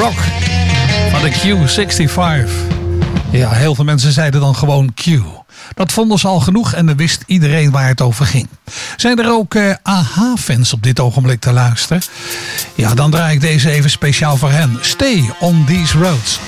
Rock van de Q65. Ja, heel veel mensen zeiden dan gewoon Q. Dat vonden ze al genoeg en dan wist iedereen waar het over ging. Zijn er ook AHA-fans op dit ogenblik te luisteren? Ja, dan draai ik deze even speciaal voor hen. Stay on these roads.